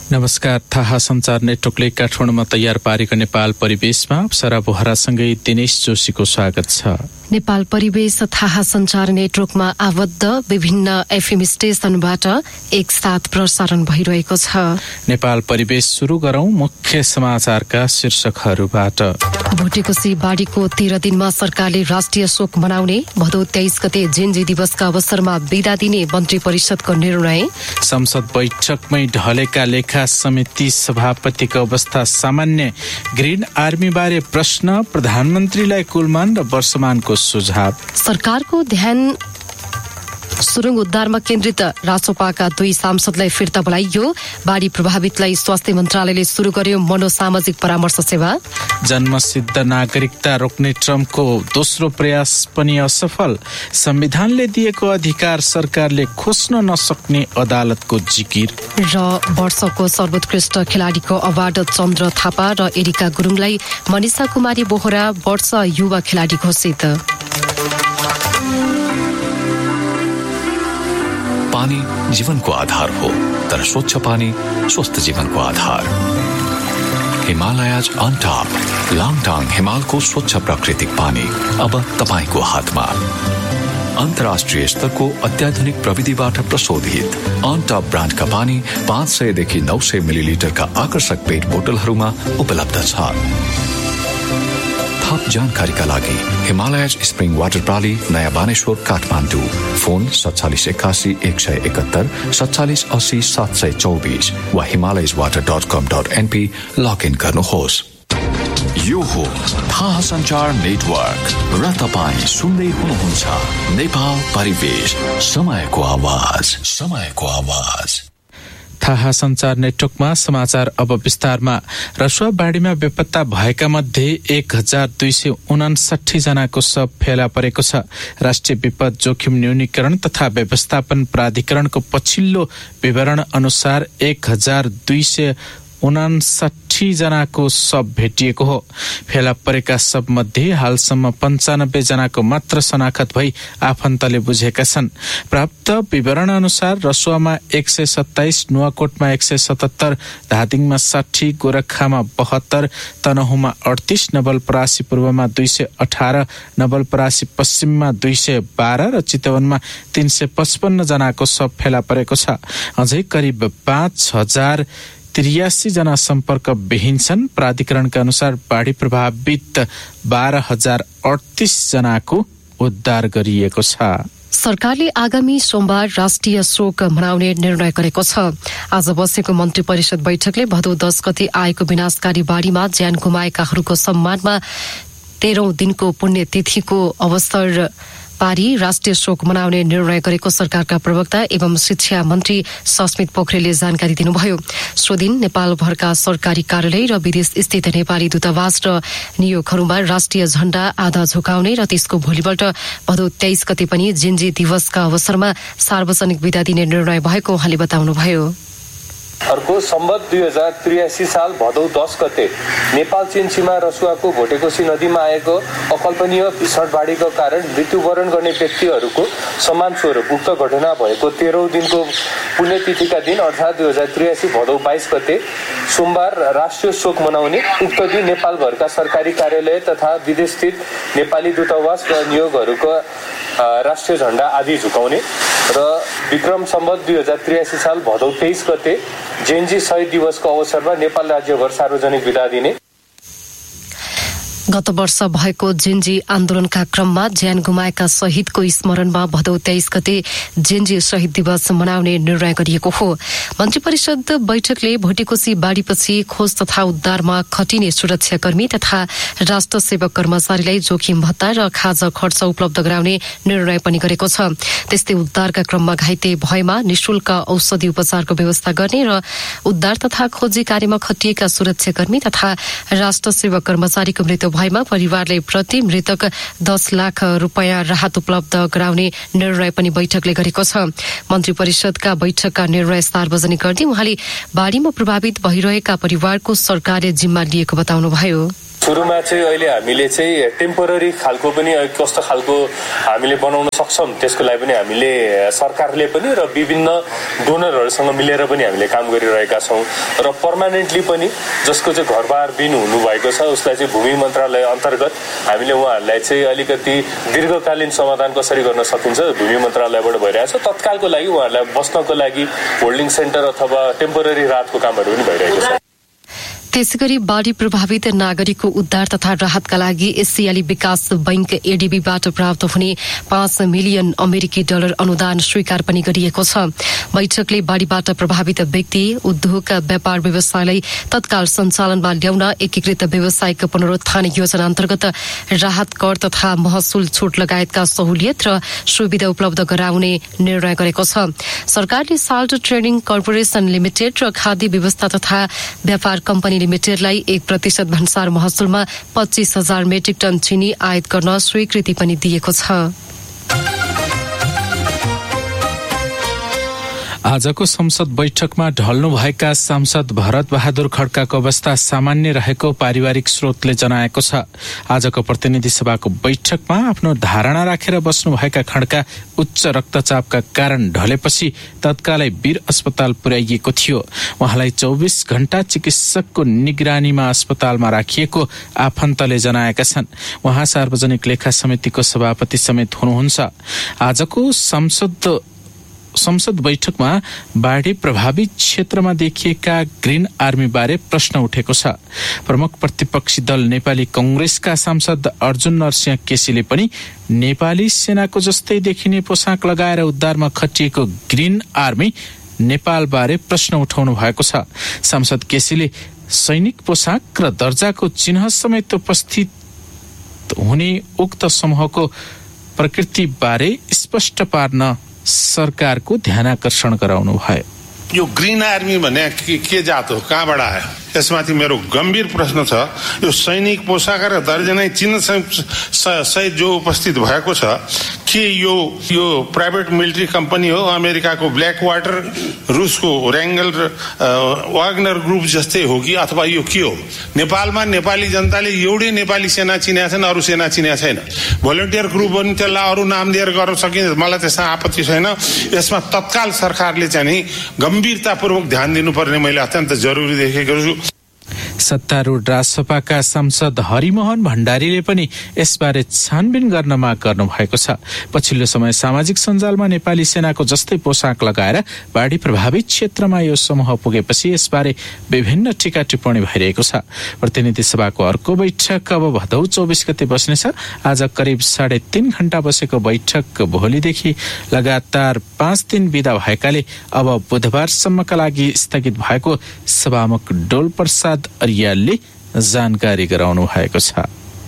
नमस्कार। थाहा संचार नेटवर्कले काठमाडौँमा तयार पारेको नेपाल परिवेशमा अप्सरा बोहरासँगै दिनेश जोशीको स्वागत छ। नेपाल परिवेश थाहा संचार नेटवर्कमा आबद्ध विभिन्न एफएम स्टेशनबाट एकसाथ प्रसारण भइरहेको छ। नेपाल परिवेश सुरु गरौं मुख्य समाचारका शीर्षकहरूबाट। भोटेकोशी बाढीको 13 दिनमा सरकारले राष्ट्रिय शोक मनाउने, भदौ 23 गते जेएनजी दिवसका अवसरमा बिदा दिने मन्त्री परिषदको निर्णय। संसद बैठकमै ढलेका लेखा समिति सभापतिको अवस्था सामान्य, ग्रीन आर्मी बारे प्रश्न, प्रधानमन्त्रीलाई कुलमान र वर्षमानको सुझाव। सरकारको ध्यान सुरुङ उद्धारमा केन्द्रित रासोपाका 2 सांसदलाई फिर्ता बोलाइयो। बाढी प्रभावितलाई स्वास्थ्य मन्त्रालयले सुरु गर्यो मनोसामाजिक परामर्श सेवा। जन्मसिद्ध नागरिकता रोक्ने ट्रम्पको दोस्रो प्रयास पनि असफल, संविधानले दिएको अधिकार सरकारले खोज्न नसक्ने अदालतको जिकिर। र वर्षको सर्वोत्कृष्ट खेलाडीको अवार्ड चन्द्र थापा र एरिका गुरुङलाई मनिषा कुमारी बोहरा वर्ष युवा खेलाडी घोषित। पानी जीवनको आधार हो, तर स्वच्छ पानी स्वस्थ जीवनको आधार। हिमालयज अन टप लाङटाङ हिमालको स्वच्छ प्राकृतिक पानी अब तपाईको हातमा। अन्तर्राष्ट्रिय स्तरको अत्याधुनिक प्रविधिबाट प्रशोधित अन टप ब्रान्डका पानी 500 देखि 900 मिलिलिटरका आकर्षक पेट बोतलहरूमा उपलब्ध छ। थप जानकारीका लागि हिमालयज स्प्रिङ वाटर प्रणाली, नयाँ बानेश्वर, काठमाडौँ। फोन 4781 171 47 80 724 वा himalayaswater.com.np लगइन गर्नुहोस्। यो हो थाहा संचार नेटवर्क र तपाईं सुन्दै हुनुहुन्छ नेपाल परिवेश, समयको आवाज। थाहा संचार नेटवर्कमा समाचार अब विस्तारमा। रसुवा बाढीमा बेपत्ता भएका मध्ये 1259 जनाको शव फेला परेको छ। राष्ट्रिय विपद जोखिम न्यूनीकरण तथा व्यवस्थापन प्राधिकरणको पछिल्लो विवरण अनुसार 1259 जनाको शव भेटिएको हो। फेला परेका शव मध्ये हालसम्म 95 जनाको मात्र शनाखत भई आफन्तले बुझेका छन्। प्राप्त विवरण अनुसार रसुवामा 127, नुवाकोटमा 177, धादिङमा 60, गोरखामा 72, तनहुमा 38, नवलपरासी पूर्वमा 218, नवलपरासी पश्चिममा 212 र चितवनमा 355 जनाको शव फेला परेको छ। अझै करिब 5083 जना सम्पर्क विहीन छन्। प्राधिकरणका अनुसार बाढी प्रभावित 12038 जनाको उद्धार गरिएको छ। सरकारले आगामी सोमबार राष्ट्रिय शोक मनाउने निर्णय गरेको छ। आज बसेको मन्त्री परिषद बैठकले भदौ 10 गते आएको विनाशकारी बाढीमा ज्यान गुमाएकाहरूको सम्मानमा 13औं दिनको पुण्यतिथिको अवसर पारी राष्ट्रिय शोक मनाउने निर्णय गरेको सरकारका प्रवक्ता एवं शिक्षा मन्त्री सस्मित पोखरेलले जानकारी दिनुभयो। सो दिन नेपालभरका सरकारी कार्यालय र विदेश स्थित नेपाली दूतावास र नियोगहरूमा राष्ट्रिय झण्डा आधा झुकाउने र त्यसको भोलिपल्ट भदौ 23 गते पनि जेएनजी दिवसका अवसरमा सार्वजनिक बिदा दिने निर्णय भएको उहाँले बताउनुभयो। अर्को सम्बत 2083 साल भदौ 10 गते नेपाल चीन सीमा रसुवाको भोटेकोशी नदीमा आएको अकल्पनीय भीषण बाढीको कारण मृत्युवरण गर्ने व्यक्तिहरूको सम्मान स्वरूप उक्त घटना भएको 13औं दिनको पुण्यतिथिका दिन अर्थात् 2083 भदौ 22 गते सोमबार राष्ट्रिय शोक मनाउने। उक्त दिन नेपालभरका सरकारी कार्यालय तथा विदेशस्थित नेपाली दूतावास र नियोगहरूको राष्ट्रिय झण्डा आदि झुकाउने र विक्रम सम्बत 2083 साल भदौ 23 गते जेएनजी शहीद दिवसको अवसरमा नेपाल राज्यभर सार्वजनिक बिदा दिने। गत वर्ष भएको जेएनजी आन्दोलनका क्रममा ज्यान गुमाएका शहीदको स्मरणमा भदौ 23 गते जेएनजी शहीद दिवस मनाउने निर्णय गरिएको हो। मन्त्री परिषद बैठकले भोटेकोशी बाढीपछि खोज तथा उद्धारमा खटिने सुरक्षाकर्मी तथा राष्ट्र सेवक कर्मचारीलाई जोखिम भत्ता र खाजा खर्च उपलब्ध गराउने निर्णय पनि गरेको छ। त्यस्तै उद्धारका क्रममा घाइते भएमा निशुल्क औषधि उपचारको व्यवस्था गर्ने र उद्धार तथा खोजी कार्यमा खटिएका सुरक्षाकर्मी तथा राष्ट्र सेवक कर्मचारीको मृत्यु भएमा परिवारले प्रति मृतक 10 लाख रुपैयाँ राहत उपलब्ध गराउने निर्णय पनि बैठकले गरेको छ। मन्त्री परिषदका बैठकका निर्णय सार्वजनिक गर्दै उहाँले बाढीमा प्रभावित भइरहेका परिवारको सरकारले जिम्मा लिएको बताउनुभयो। सुरुमा चाहिँ अहिले हामीले चाहिँ टेम्पोररी खालको पनि कस्तो खालको हामीले बनाउन सक्छौँ त्यसको लागि पनि हामीले सरकारले पनि र विभिन्न डोनरहरूसँग मिलेर पनि हामीले काम गरिरहेका छौँ र पर्मानेन्टली पनि जसको चाहिँ घरबार बिन हुनुभएको छ उसलाई चाहिँ भूमि मन्त्रालय अन्तर्गत हामीले उहाँहरूलाई चाहिँ अलिकति दीर्घकालीन समाधान कसरी गर्न सकिन्छ भूमि मन्त्रालयबाट भइरहेको छ। तत्कालको लागि उहाँहरूलाई बस्नको लागि होल्डिङ सेन्टर अथवा टेम्पोररी राहतको कामहरू पनि भइरहेको छ। त्यसैगरी बाढी प्रभावित नागरिकको उद्धार तथा राहतका लागि एसियाली विकास बैंक एडीबीबाट प्राप्त हुने 5 मिलियन अमेरिकी डलर अनुदान स्वीकार पनि गरिएको छ। बैठकले बाढीबाट प्रभावित व्यक्ति, उद्योग, व्यापार व्यवसायलाई तत्काल सञ्चालनमा ल्याउन एकीकृत व्यावसायिक पुनरुत्थान योजना अन्तर्गत राहत कर तथा महसुल छुट लगायतका सहुलियत र सुविधा उपलब्ध गराउने निर्णय गरेको छ। सरकारले साल्ट ट्रेडिङ कर्पोरेसन लिमिटेड र खाद्य व्यवस्था तथा व्यापार कम्पनी लिमिटेडलाई 1% भन्सार महसुलमा 25,000 मेट्रिक टन चिनी आयात गर्न स्वीकृति पनि दिएको छ। आजको संसद बैठकमा ढल्नुभएका सांसद भरत बहादुर खड्काको अवस्था सामान्य रहेको पारिवारिक स्रोतले जनाएको छ। आजको प्रतिनिधि सभाको बैठकमा आफ्नो धारणा राखेर बस्नुभएका खड्का उच्च रक्तचापका कारण ढलेपछि तत्कालै वीर अस्पताल पुर्याइएको थियो। उहाँलाई 24 घण्टा चिकित्सकको निगरानीमा अस्पतालमा राखिएको आफन्तले जनाएका छन्। उहाँ सार्वजनिक लेखा समितिको सभापति समेत हुनुहुन्छ। आजको संसद बैठकमा बाढी प्रभावित क्षेत्रमा देखिएका ग्रीन आर्मी बारे प्रश्न उठेको छ। प्रमुख प्रतिपक्षी दल नेपाली कंग्रेसका सांसद अर्जुन नरसिंह केसीले पनि नेपाली सेनाको जस्तै देखिने पोसाक लगाएर उद्धारमा खटिएको ग्रीन आर्मी नेपाल बारे प्रश्न उठाउनु भएको छ। सांसद केसीले सैनिक पोसाक र दर्जाको चिन्ह समेत उपस्थित हुने उक्त समूहको प्रकृति बारे स्पष्ट पार्न सरकारको ध्यानाकर्षण गराउनु भयो। यो ग्रीन आर्मी भने के जात हो, कहाँबाट आयो? यसमाथि मेरो गम्भीर प्रश्न छ। यो सैनिक पोसाक र दर्जनै चिन्ह सहित जो उपस्थित भएको छ, के यो प्राइभेट मिलिट्री कम्पनी हो? अमेरिकाको ब्ल्याक वाटर, रुसको ऱ्याङ्गल र वाग्नर ग्रुप जस्तै हो कि अथवा यो के हो? नेपालमा नेपाली जनताले एउटै नेपाली सेना चिनेका छन्, अरू सेना चिनेका छैन। भोलिन्टियर ग्रुप पनि त्यसलाई अरू नाम दिएर गर्न सकिन्छ, मलाई त्यसमा आपत्ति छैन। यसमा तत्काल सरकारले चाहिँ गम्भीरतापूर्वक ध्यान दिनुपर्ने मैले अत्यन्त जरुरी देखेको छु। सत्तारूढ राजसभाका सांसद हरिमोहन भण्डारीले पनि यसबारे छानबिन गर्न माग गर्नु भएको छ। पछिल्लो समय सामाजिक सञ्जालमा नेपाली सेनाको जस्तै पोसाक लगाएर बाढी प्रभावित क्षेत्रमा यो समूह पुगेपछि यसबारे विभिन्न टीका टिप्पणी भइरहेको छ। प्रतिनिधि सभाको अर्को बैठक अब भदौ 24 गते बस्नेछ। आज करिब 3.5 घण्टा बसेको बैठक भोलिदेखि लगातार 5 दिन बिदा भएकाले अब बुधबारसम्मका लागि स्थगित भएको सभामुख डोल प्रसाद अर्यालले जानकारी गराउनु भएको छ।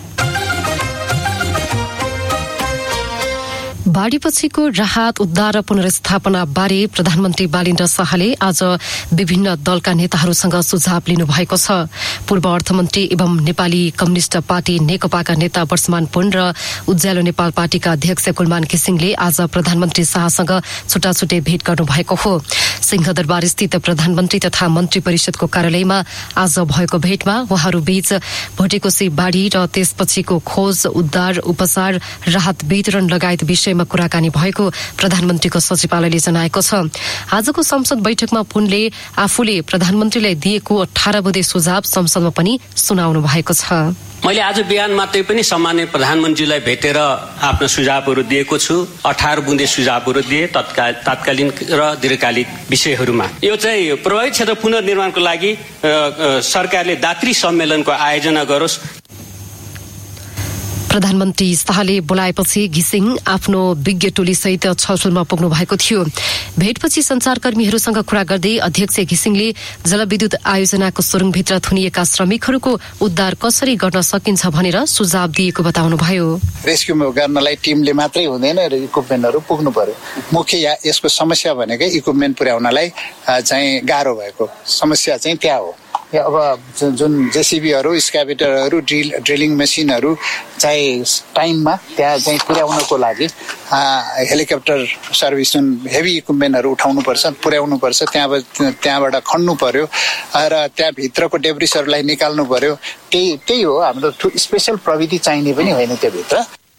बाढीपछिको राहत, उद्धार र पुनर्स्थापना बारे प्रधानमन्त्री बालिन्द्र शाहले आज विभिन्न दलका नेताहरूसँग सुझाव लिनु भएको छ। पूर्व अर्थमन्त्री एवं नेपाली कम्युनिष्ट पार्टी नेकपाका नेता वर्षमान पुन र उज्यालो नेपाल पार्टीका अध्यक्ष कुलमान घिसिङले आज प्रधानमन्त्री शाहसँग छुट्टाछुट्टै भेट गर्नु भएको हो। सिंहदरबार स्थित प्रधानमन्त्री तथा मन्त्री परिषदको कार्यालयमा आज भएको भेटमा उहाँहरूबीच भोटेकोशी बाढी र त्यसपछिको खोज, उद्धार, उपचार, राहत वितरण लगायत विषयमा कुराकानी भएको प्रधानमन्त्रीको सचिवालयले जनाएको छ। आजको संसद बैठकमा पुनले आफूले प्रधानमन्त्रीलाई दिएको 18 बुँदे सुझाव संसदमा पनि सुनाउनु भएको छ। मैले आज बिहान मात्रै पनि सम्माननीय प्रधानमन्त्रीलाई भेटेर आफ्ना सुझावहरू दिएको छु। 18 बुँदे सुझावहरू दिए तात्कालीन र दीर्घकालिक विषयहरूमा। यो चाहिँ प्रभावित क्षेत्र पुनर्निर्माणको लागि सरकारले दात्री सम्मेलनको आयोजना गरोस्। प्रधानमन्त्री शाहले बोलाएपछि घिसिङ आफ्नो विज्ञ टोलीसहित छलफलमा पुग्नु भएको थियो। भेटपछि संचारकर्मीहरूसँग कुरा गर्दै अध्यक्ष घिसिङले जलविद्युत आयोजनाको सुरुङभित्र थुनिएका श्रमिकहरूको उद्धार कसरी गर्न सकिन्छ भनेर सुझाव दिएको बताउनुभयो। रेस्क्यु गर्नलाई टिमले मात्रै हुँदैन र इक्विपमेन्टहरू पुग्नु पर्यो। मुख्य यसको समस्या भनेकै इक्विपमेन्ट पुर्याउनलाई चाहिँ गाह्रो भएको समस्या चाहिँ त्यहाँ हो। अब जुन जेसीबीहरू, स्क्याभेटरहरू, ड्रिलिङ मेसिनहरू चाहिँ टाइममा त्यहाँ चाहिँ पुर्याउनको लागि हेलिकप्टर सर्भिस जुन हेभी इक्विपमेन्टहरू पुर्याउनुपर्छ, त्यहाँबाट खन्नु पर्यो र त्यहाँभित्रको डेब्रिसहरूलाई निकाल्नु पर्यो। त्यही हो हाम्रो स्पेसल प्रविधि चाहिने पनि होइन त्योभित्र।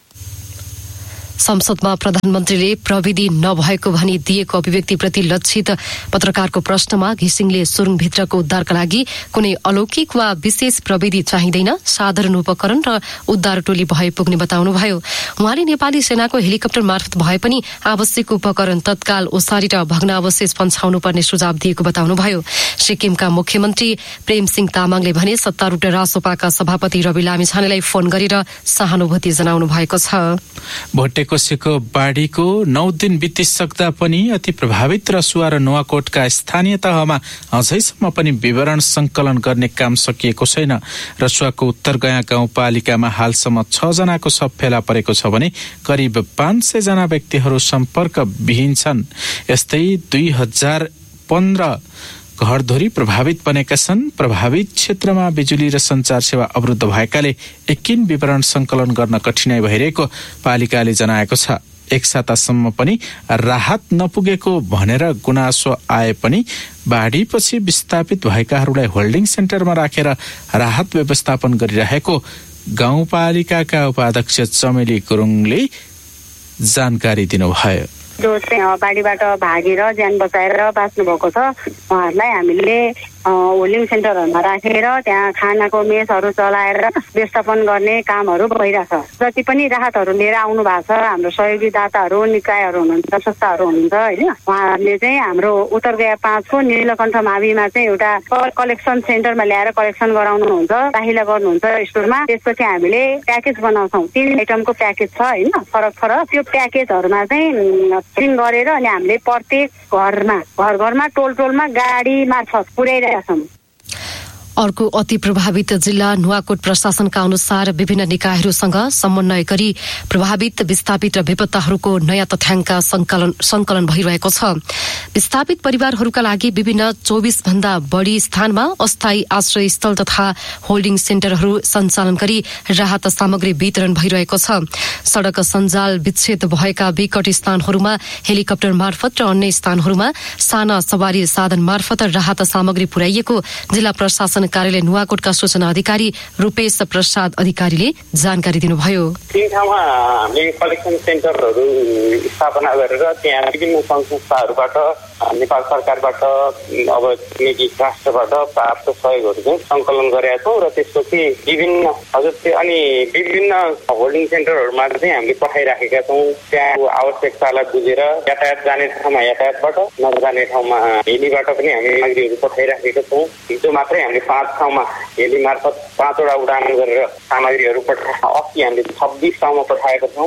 संसदमा प्रधानमन्त्रीले प्रविधि नभएको भनी दिएको अभिव्यक्तिप्रति लक्षित पत्रकारको प्रश्नमा घिसिङले सुरुङभित्रको उद्धारका लागि कुनै अलौकिक वा विशेष प्रविधि चाहिँदैन, साधारण उपकरण र उद्धार टोली भए पुग्ने बताउनुभयो। उहाँले नेपाली सेनाको हेलिकप्टर मार्फत भए पनि आवश्यक उपकरण तत्काल ओसारेर भग्नावशेष पन्छाउनु पर्ने सुझाव दिएको बताउनुभयो। सिक्किमका मुख्यमन्त्री प्रेमसिंह तामाङले भने सत्तारूढ रासोपाका सभापति रवि लामिछानेलाई फोन गरेर सहानुभूति जनाउनु भएको छ। भोटेकोसीको बाढीको 9 दिन बितिसक्दा पनि अति प्रभावित रसुवा र नुवाकोटका स्थानीय तहमा अझैसम्म पनि विवरण संकलन गर्ने काम सकिएको छैन। रसुवाको उत्तरगया गाउँपालिकामा हालसम्म 6 जनाको शव फेला परेको छ भने करिब 500 जना व्यक्तिहरू सम्पर्क विहीन छन्। यस्तै 2015 घरधुरी प्रभावित बनेका छन्। प्रभावित क्षेत्रमा बिजुली र सञ्चार सेवा अवरुद्ध भएकाले एकिन विवरण संकलन गर्न कठिनाई भइरहेको पालिकाले जनाएको छ। एक सातासम्म पनि राहत नपुगेको भनेर गुनासो आए पनि बाढीपछि विस्थापित भएकाहरूलाई होल्डिङ सेन्टरमा राखेर राहत व्यवस्थापन गरिरहेको गाउँपालिकाका उपाध्यक्ष चमेली गुरुङले जानकारी दिनुभयो। जो चाहिँ बाढीबाट भागेर ज्यान बचाएर बाँच्नु भएको छ उहाँहरूलाई हामीले होल्डिङ सेन्टरहरूमा राखेर त्यहाँ खानाको मेसहरू चलाएर व्यवस्थापन गर्ने कामहरू भइरहेछ। जति पनि राहतहरू लिएर आउनु भएको छ हाम्रो सहयोगी दाताहरू, निकायहरू हुनुहुन्छ, संस्थाहरू हुनुहुन्छ होइन, उहाँहरूले चाहिँ हाम्रो उत्तरगया 5 को नीलकण्ठ माविमा चाहिँ एउटा कलेक्सन सेन्टरमा ल्याएर कलेक्सन गराउनुहुन्छ, दाखिला गर्नुहुन्छ स्टोरमा। त्यसपछि हामीले प्याकेज बनाउँछौँ। 3 आइटमको प्याकेज छ होइन, फरक फरक। त्यो प्याकेजहरूमा चाहिँ प्रिन्ट गरेर अनि हामीले प्रत्येक घरमा टोलमा गाडी मार्फत पुर्याइरहेछौँ। अर्को अति प्रभावित जिल्ला नुवाकोट प्रशासनका अनुसार विभिन्न निकायहरूसँग समन्वय गरी प्रभावित विस्थापित र बेपत्ताहरूको नयाँ तथ्याङ्क संकलन भइरहेको छ। विस्थापित परिवारहरूका लागि विभिन्न 24 भन्दा बढ़ी स्थानमा अस्थायी आश्रय स्थल तथा होल्डिङ सेन्टरहरू सञ्चालन गरी राहत सामग्री वितरण भइरहेको छ। सड़क सञ्जाल विच्छेद भएका विकट स्थानहरूमा हेलिकप्टर मार्फत र अन्य स्थानहरूमा साना सवारी साधन मार्फत राहत सामग्री पुर्याइएको जिल्ला प्रशासन कार्यालय नुवाकोटका सूचना अधिकारी रूपेश प्रसाद अधिकारीले जानकारी दिनुभयो। तीन ठाउँमा हामीले कलेक्सन सेन्टरहरू स्थापना गरेर त्यहाँ विभिन्न संस्थाहरूबाट नेपाल सरकारबाट अब छिमेकी राष्ट्रबाट प्राप्त सहयोगहरू चाहिँ संकलन गरेका छौँ र त्यसपछि विभिन्न विभिन्न होल्डिङ सेन्टरहरूमा चाहिँ हामीले पठाइराखेका छौँ। त्यहाँ आवश्यकतालाई बुझेर यातायात जाने ठाउँमा यातायातबाट, नजाने ठाउँमा हेलीबाट पनि हामी सामग्रीहरू पठाइराखेका छौँ। हिजो मात्रै हामीले 5 ठाउँमा हेली मार्फत 5 वटा उडान गरेर सामग्रीहरू अस्ति हामीले 26 ठाउँमा पठाएका छौँ।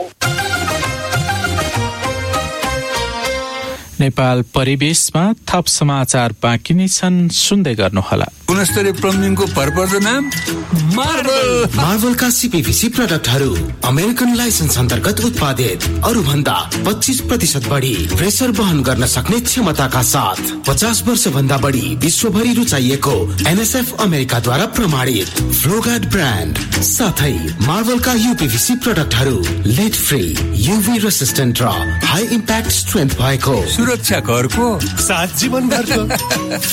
नेपाल परिवेशमा थप समाचार बाँकी नै छन्, सुन्दै गर्नुहोला। गुणस्तरीय प्लम्बिङको भरपर्दो नाम मार्बलका सीपीवीसी प्रोडक्टहरू अमेरिकन लाइसेन्स अन्तर्गत उत्पादित, अरू भन्दा 25% बढी प्रेसर वहन गर्न सक्ने क्षमताका साथ 50 वर्ष भन्दा बढी विश्वभरि रुचाइएको NSF अमेरिकाद्वारा प्रमाणित फ्लोगार्ड ब्रान्ड साथै मार्बलका यूपीवीसी प्रोडक्टहरू लेड फ्री, यूभी रेसिस्टेन्ट र हाई इम्प्याक्ट स्ट्रेन्थ भएको, सुरक्षा घरको साथ जीवन घरको